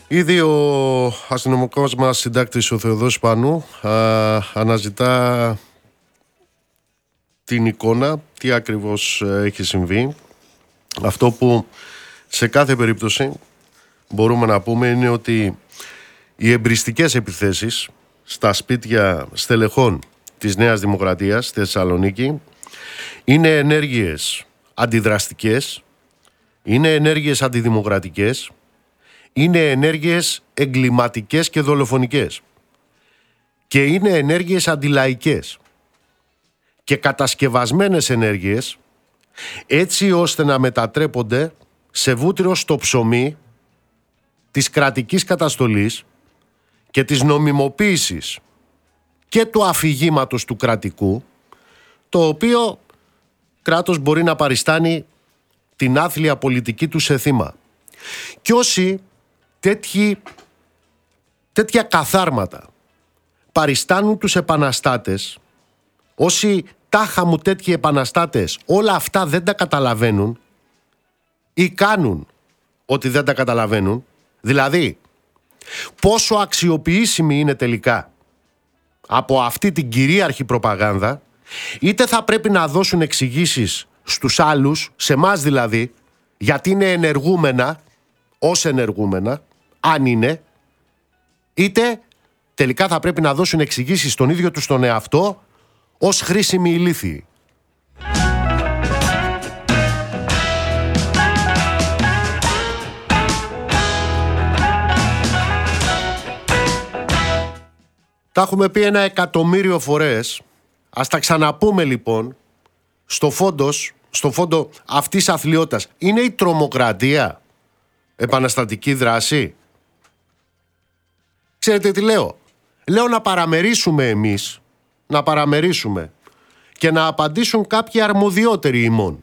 Ήδη ο αστυνομικός μας συντάκτης, ο Θεοδόσης Πανού, αναζητά την εικόνα, τι ακριβώς έχει συμβεί. Αυτό που σε κάθε περίπτωση μπορούμε να πούμε είναι ότι οι εμπριστικές επιθέσεις στα σπίτια στελεχών της Νέας Δημοκρατίας στη Θεσσαλονίκη είναι ενέργειες αντιδραστικές, είναι ενέργειες αντιδημοκρατικές, είναι ενέργειες εγκληματικές και δολοφονικές και είναι ενέργειες αντιλαϊκές και κατασκευασμένες ενέργειες, έτσι ώστε να μετατρέπονται σε βούτυρο στο ψωμί της κρατικής καταστολής και της νομιμοποίησης και του αφηγήματος του κρατικού, το οποίο κράτος μπορεί να παριστάνει την άθλια πολιτική του σε θύμα. Και όσοι τέτοια καθάρματα παριστάνουν τους επαναστάτες, όσοι τάχα μου τέτοιοι επαναστάτες όλα αυτά δεν τα καταλαβαίνουν ή κάνουν ότι δεν τα καταλαβαίνουν, δηλαδή πόσο αξιοποιήσιμη είναι τελικά από αυτή την κυρίαρχη προπαγάνδα, είτε θα πρέπει να δώσουν εξηγήσεις στους άλλους, σε εμάς δηλαδή, γιατί είναι ενεργούμενα, ως ενεργούμενα, αν είναι, είτε τελικά θα πρέπει να δώσουν εξηγήσεις στον ίδιο τους τον εαυτό ως χρήσιμοι ηλίθιοι. Τα έχουμε πει 1.000.000 φορές. Ας τα ξαναπούμε λοιπόν. Στο φόντο αυτής της αθλιότητας είναι η τρομοκρατία επαναστατική δράση? Ξέρετε τι λέω? Λέω να παραμερίσουμε εμείς, να παραμερίσουμε και να απαντήσουν κάποιοι αρμοδιότεροι ημών.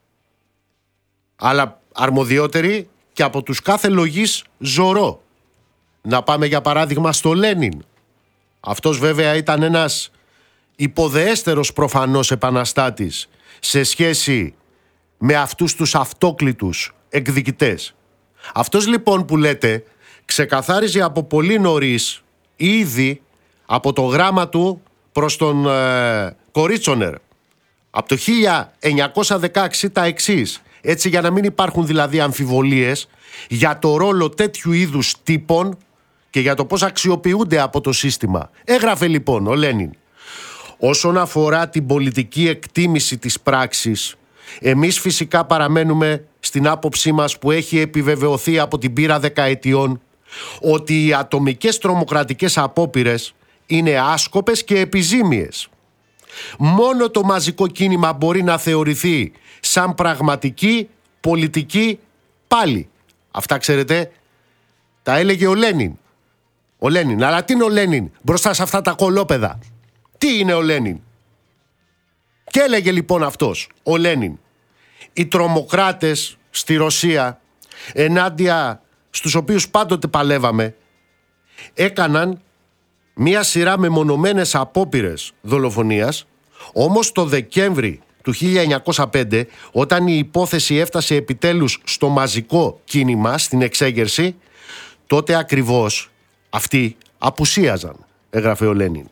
Αλλά αρμοδιότεροι και από τους κάθε λογής ζωρό. Να πάμε για παράδειγμα στο Λένιν. Αυτός βέβαια ήταν ένας υποδεέστερος προφανώς επαναστάτης σε σχέση με αυτούς τους αυτόκλητους εκδικητές. Αυτός λοιπόν που λέτε ξεκαθάριζε από πολύ νωρίς, ήδη από το γράμμα του προς τον Κορίτσονερ από το 1916 τα εξής, έτσι, για να μην υπάρχουν δηλαδή αμφιβολίες για το ρόλο τέτοιου είδους τύπων και για το πώς αξιοποιούνται από το σύστημα. Έγραφε λοιπόν ο Λένιν: όσον αφορά την πολιτική εκτίμηση της πράξης, εμείς φυσικά παραμένουμε στην άποψή μας που έχει επιβεβαιωθεί από την πείρα δεκαετιών, ότι οι ατομικές τρομοκρατικές απόπειρες είναι άσκοπες και επιζήμιες. Μόνο το μαζικό κίνημα μπορεί να θεωρηθεί σαν πραγματική πολιτική πάλι. Αυτά ξέρετε τα έλεγε ο Λένιν. Ο Λένιν. Αλλά τι είναι ο Λένιν μπροστά σε αυτά τα κολόπεδα? Τι είναι ο Λένιν? Και έλεγε λοιπόν αυτός ο Λένιν: οι τρομοκράτες στη Ρωσία, ενάντια στους οποίους πάντοτε παλεύαμε, έκαναν μία σειρά μεμονωμένες απόπειρες δολοφονίας, όμως το Δεκέμβρη του 1905, όταν η υπόθεση έφτασε επιτέλους στο μαζικό κίνημα, στην εξέγερση, τότε ακριβώς αυτοί απουσίαζαν, έγραφε ο Λένιν.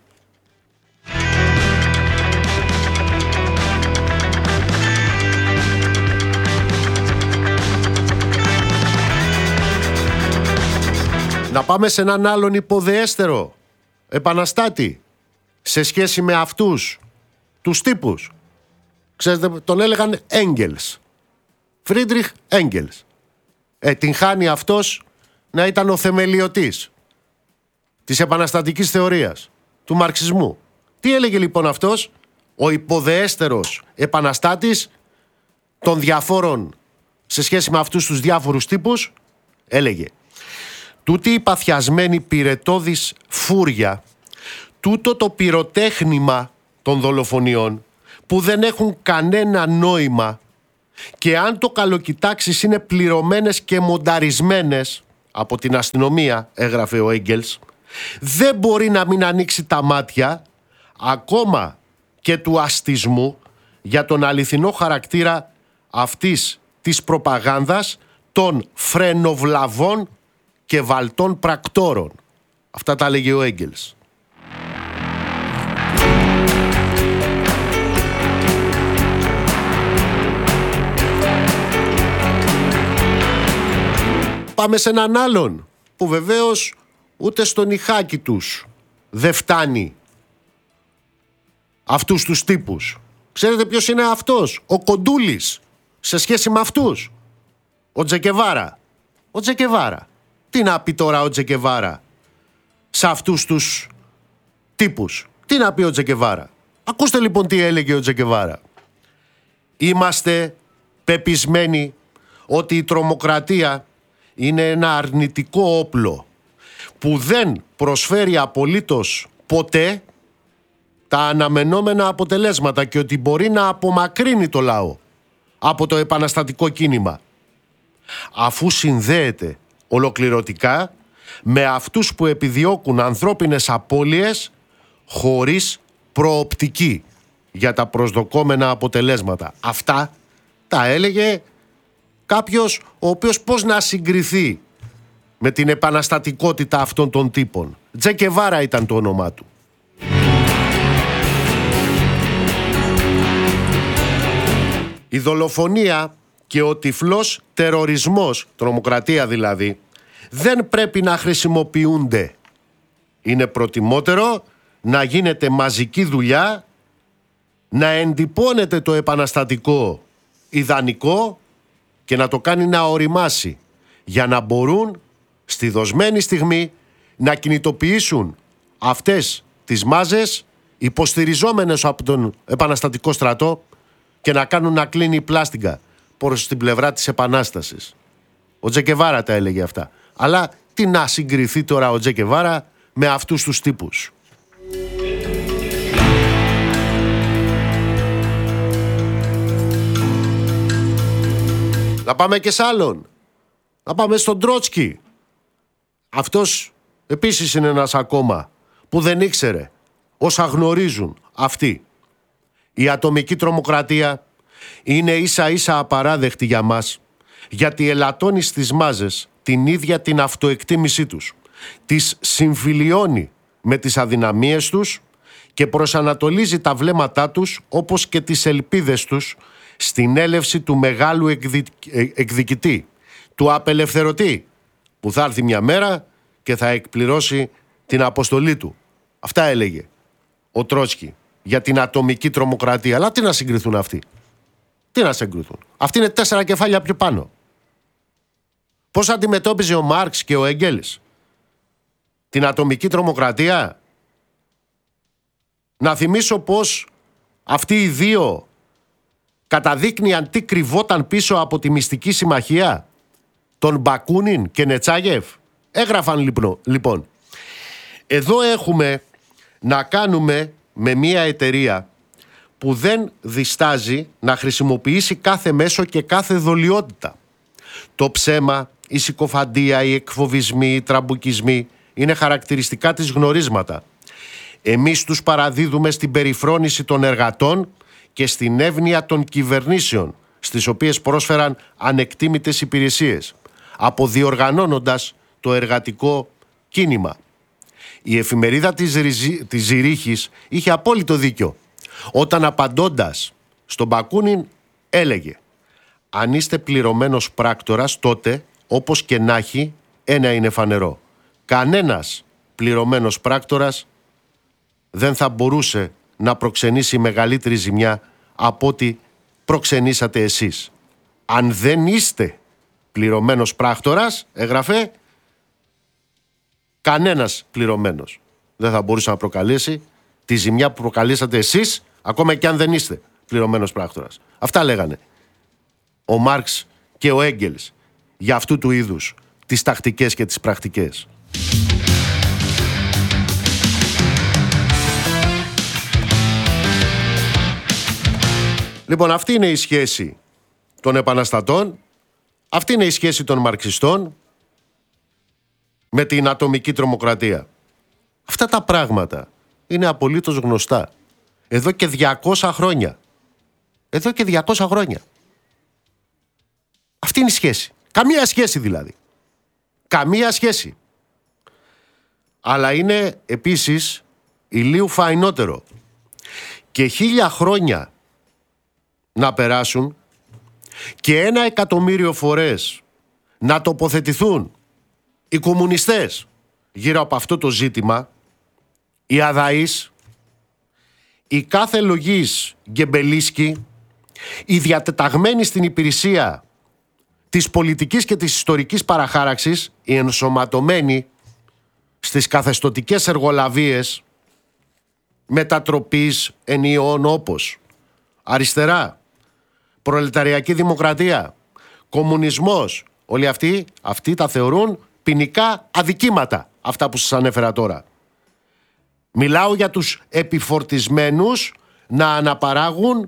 Να πάμε σε έναν άλλον υποδεέστερο επαναστάτη σε σχέση με αυτούς τους τύπους. Ξέρετε, τον έλεγαν Έγγελς. Φρίντριχ Έγγελς. Την χάνει αυτός να ήταν ο θεμελιωτής της επαναστατικής θεωρίας, του μαρξισμού. Τι έλεγε λοιπόν αυτός, ο υποδεέστερος επαναστάτης των διαφόρων σε σχέση με αυτούς τους διάφορους τύπους? Έλεγε: τούτη η παθιασμένη πυρετώδης φούρια, τούτο το πυροτέχνημα των δολοφονιών που δεν έχουν κανένα νόημα και αν το καλοκοιτάξεις είναι πληρωμένες και μονταρισμένες από την αστυνομία, έγραφε ο Έγγελς, δεν μπορεί να μην ανοίξει τα μάτια ακόμα και του αστισμού για τον αληθινό χαρακτήρα αυτής της προπαγάνδας των φρενοβλαβών και βαλτών πρακτόρων. Αυτά τα έλεγε ο Έγγελς. Πάμε σε έναν άλλον που βεβαίως ούτε στον ηχάκι τους δεν φτάνει αυτούς τους τύπους. Ξέρετε ποιος είναι αυτός? Ο Κοντούλης σε σχέση με αυτούς. Ο Τζεκεβάρα. Ο Τζεκεβάρα. Τι να πει τώρα ο Τζεκεβάρα σε αυτούς τους τύπους? Τι να πει ο Τζεκεβάρα? Ακούστε λοιπόν τι έλεγε ο Τζεκεβάρα. Είμαστε πεπισμένοι ότι η τρομοκρατία είναι ένα αρνητικό όπλο που δεν προσφέρει απολύτως ποτέ τα αναμενόμενα αποτελέσματα και ότι μπορεί να απομακρύνει το λαό από το επαναστατικό κίνημα, αφού συνδέεται ολοκληρωτικά με αυτούς που επιδιώκουν ανθρώπινες απώλειες χωρίς προοπτική για τα προσδοκόμενα αποτελέσματα. Αυτά τα έλεγε κάποιος ο οποίος πώς να συγκριθεί με την επαναστατικότητα αυτών των τύπων? Τζεκεβάρα ήταν το όνομά του. Η δολοφονία και ο τυφλός τερορισμός, τρομοκρατία δηλαδή, δεν πρέπει να χρησιμοποιούνται. Είναι προτιμότερο να γίνεται μαζική δουλειά, να εντυπώνεται το επαναστατικό ιδανικό και να το κάνει να οριμάσει, για να μπορούν στη δοσμένη στιγμή να κινητοποιήσουν αυτές τις μάζες υποστηριζόμενες από τον επαναστατικό στρατό και να κάνουν να κλείνει η πλάστιγκα προς την πλευρά της επανάστασης. Ο Τζεκεβάρα τα έλεγε αυτά. Αλλά τι να συγκριθεί τώρα ο Τζεκεβάρα με αυτούς τους τύπους? Να πάμε και σ' άλλον. Να πάμε στον Τρότσκι. Αυτός επίσης είναι ένας ακόμα που δεν ήξερε όσα γνωρίζουν αυτοί. Η ατομική τρομοκρατία είναι ίσα ίσα απαράδεκτη για μας, γιατί ελαττώνει στις μάζες την ίδια την αυτοεκτίμησή τους, τις συμφιλιώνει με τις αδυναμίες τους και προσανατολίζει τα βλέμματά τους όπως και τις ελπίδες τους στην έλευση του μεγάλου εκδικητή, του απελευθερωτή, που θα έρθει μια μέρα και θα εκπληρώσει την αποστολή του. Αυτά έλεγε ο Τρότσκι για την ατομική τρομοκρατία. Αλλά τι να συγκριθούν αυτοί? Τι να συγκριθούν? Αυτοί είναι 4 κεφάλια πιο πάνω. Πώς αντιμετώπιζε ο Μάρξ και ο Έγγελς την ατομική τρομοκρατία? Να θυμίσω πως αυτοί οι δύο καταδείκνυαν τι κρυβόταν πίσω από τη μυστική συμμαχία των Μπακούνιν και Νετσάγεφ. Έγραφαν λοιπόν. Εδώ έχουμε να κάνουμε με μια εταιρεία που δεν διστάζει να χρησιμοποιήσει κάθε μέσο και κάθε δολιότητα. Το ψέμα, η συκοφαντία, οι εκφοβισμοί, οι τραμπουκισμοί είναι χαρακτηριστικά της γνωρίσματα. Εμείς τους παραδίδουμε στην περιφρόνηση των εργατών και στην εύνοια των κυβερνήσεων, στις οποίες πρόσφεραν ανεκτήμητες υπηρεσίες, αποδιοργανώνοντας το εργατικό κίνημα. Η εφημερίδα της Ζηρίχης είχε απόλυτο δίκιο όταν απαντώντας στον Μπακούνιν έλεγε: αν είστε πληρωμένος πράκτορας, τότε όπως και να έχει ένα είναι φανερό. Κανένας πληρωμένος πράκτορας δεν θα μπορούσε να προξενήσει μεγαλύτερη ζημιά από ό,τι προξενήσατε εσείς. Αν δεν είστε πληρωμένος πράκτορας, έγραφε, κανένας πληρωμένος δεν θα μπορούσε να προκαλέσει τη ζημιά που προκαλέσατε εσείς, ακόμα και αν δεν είστε πληρωμένος πράκτορας. Αυτά λέγανε ο Μάρξ και ο Έγγελς για αυτού του είδους τις τακτικές και τις πρακτικές. Λοιπόν, αυτή είναι η σχέση των επαναστατών, αυτή είναι η σχέση των μαρξιστών με την ατομική τρομοκρατία. Αυτά τα πράγματα είναι απολύτως γνωστά εδώ και 200 χρόνια. Εδώ και 200 χρόνια. Αυτή είναι η σχέση. Καμία σχέση δηλαδή. Καμία σχέση. Αλλά είναι επίσης ηλίου φαϊνότερο. Και 1000 χρόνια να περάσουν και 1 εκατομμύριο φορές να τοποθετηθούν οι κομμουνιστές γύρω από αυτό το ζήτημα, οι αδαείς, οι κάθε λογής γκεμπελίσκοι, οι διατεταγμένοι στην υπηρεσία της πολιτικής και της ιστορικής παραχάραξης, οι ενσωματωμένοι στις καθεστωτικές εργολαβίες μετατροπής ενιών όπως αριστερά, προλεταριακή δημοκρατία, κομμουνισμός, όλοι αυτοί τα θεωρούν ποινικά αδικήματα, αυτά που σας ανέφερα τώρα. Μιλάω για τους επιφορτισμένους να αναπαράγουν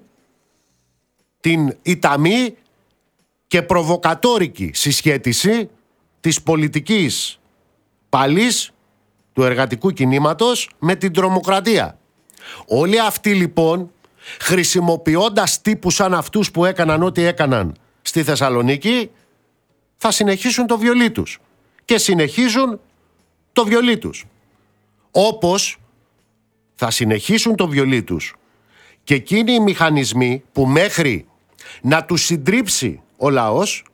την ηταμή και προβοκατόρικη συσχέτιση της πολιτικής παλής του εργατικού κινήματος με την τρομοκρατία. Όλοι αυτοί λοιπόν, χρησιμοποιώντας τύπους σαν αυτούς που έκαναν ό,τι έκαναν στη Θεσσαλονίκη, θα συνεχίσουν το βιολί τους. Και συνεχίζουν το βιολί τους. Όπως θα συνεχίσουν το βιολί τους και εκείνοι οι μηχανισμοί που μέχρι να τους συντρίψει ο λαός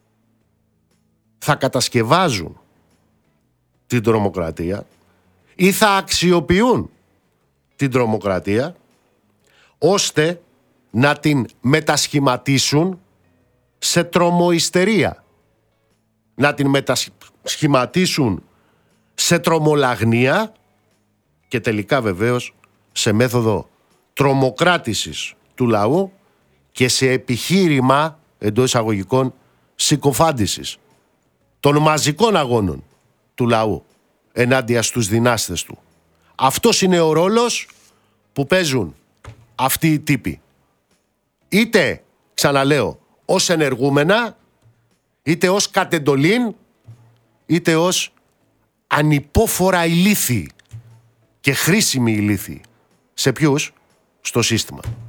θα κατασκευάζουν την τρομοκρατία ή θα αξιοποιούν την τρομοκρατία ώστε να την μετασχηματίσουν σε τρομοϊστερία, να την μετασχηματίσουν σε τρομολαγνία και τελικά βεβαίως σε μέθοδο τρομοκράτησης του λαού και σε επιχείρημα εντός εισαγωγικών συκοφάντησης των μαζικών αγώνων του λαού ενάντια στους δυνάστες του. Αυτός είναι ο ρόλος που παίζουν αυτοί οι τύποι. Είτε, ξαναλέω, ως ενεργούμενα, είτε ως κατεντολήν, είτε ως ανυπόφορα ηλίθιοι και χρήσιμοι ηλίθιοι. Σε ποιους? Στο σύστημα.